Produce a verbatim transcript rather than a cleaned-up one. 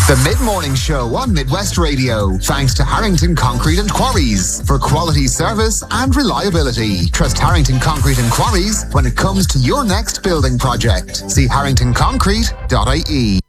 The Mid-Morning Show on Midwest Radio, thanks to Harrington Concrete and Quarries for quality service and reliability. Trust Harrington Concrete and Quarries when it comes to your next building project. See harrington concrete dot I E.